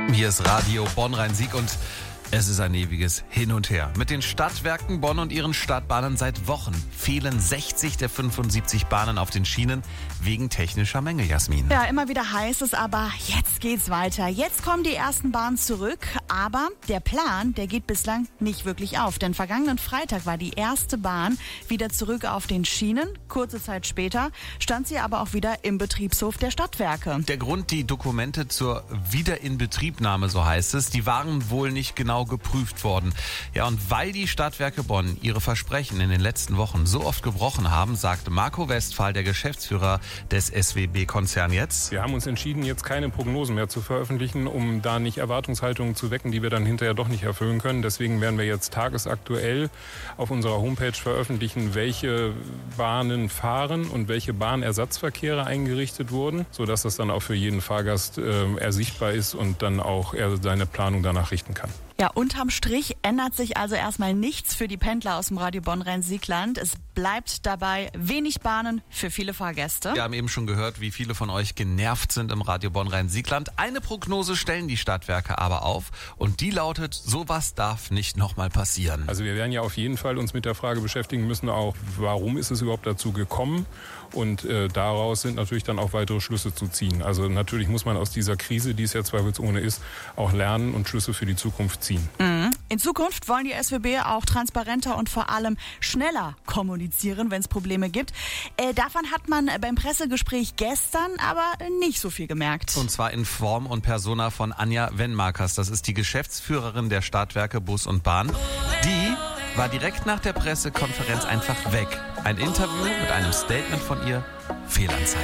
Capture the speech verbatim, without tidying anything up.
Hier ist Radio Bonn-Rhein-Sieg und es ist ein ewiges Hin und Her. Mit den Stadtwerken Bonn und ihren Stadtbahnen seit Wochen fehlen sechzig der fünfundsiebzig Bahnen auf den Schienen wegen technischer Mängel, Jasmin. Ja, immer wieder heißt es aber, jetzt geht's weiter. Jetzt kommen die ersten Bahnen zurück, aber der Plan, der geht bislang nicht wirklich auf. Denn vergangenen Freitag war die erste Bahn wieder zurück auf den Schienen. Kurze Zeit später stand sie aber auch wieder im Betriebshof der Stadtwerke. Der Grund, die Dokumente zur Wiederinbetriebnahme, so heißt es, die waren wohl nicht genau geprüft worden. Ja, und weil die Stadtwerke Bonn ihre Versprechen in den letzten Wochen so oft gebrochen haben, sagt Marco Westphal, der Geschäftsführer des S W B-Konzern jetzt. Wir haben uns entschieden, jetzt keine Prognosen mehr zu veröffentlichen, um da nicht Erwartungshaltungen zu wecken, die wir dann hinterher doch nicht erfüllen können. Deswegen werden wir jetzt tagesaktuell auf unserer Homepage veröffentlichen, welche Bahnen fahren und welche Bahnersatzverkehre eingerichtet wurden, sodass das dann auch für jeden Fahrgast äh, ersichtbar ist und dann auch er seine Planung danach richten kann. Ja, unterm Strich ändert sich also erstmal nichts für die Pendler aus dem Radio Bonn-Rhein-Sieg-Land. Es bleibt dabei wenig Bahnen für viele Fahrgäste. Wir haben eben schon gehört, wie viele von euch genervt sind im Radio Bonn-Rhein-Sieg-Land. Eine Prognose stellen die Stadtwerke aber auf und die lautet, sowas darf nicht nochmal passieren. Also wir werden ja auf jeden Fall uns mit der Frage beschäftigen müssen, auch warum ist es überhaupt dazu gekommen, und äh, daraus sind natürlich dann auch weitere Schlüsse zu ziehen. Also natürlich muss man aus dieser Krise, die es ja zweifelsohne ist, auch lernen und Schlüsse für die Zukunft ziehen. Mhm. In Zukunft wollen die S W B auch transparenter und vor allem schneller kommunizieren, wenn es Probleme gibt. Äh, davon hat man beim Pressegespräch gestern aber nicht so viel gemerkt. Und zwar in Form und Persona von Anja Wenmarkers. Das ist die Geschäftsführerin der Stadtwerke Bus und Bahn. Die war direkt nach der Pressekonferenz einfach weg. Ein Interview mit einem Statement von ihr, Fehlanzeige.